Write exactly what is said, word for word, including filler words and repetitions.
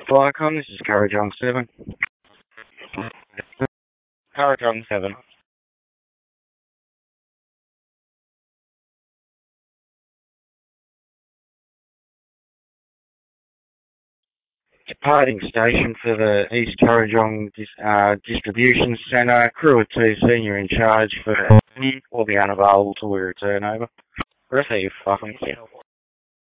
Viacom, this is Kurrajong seven. Kurrajong seven. Departing station for the East Kurrajong dis- uh, Distribution Centre. Crew of two, senior in charge for will be unavailable till we return over. Receive, fucking.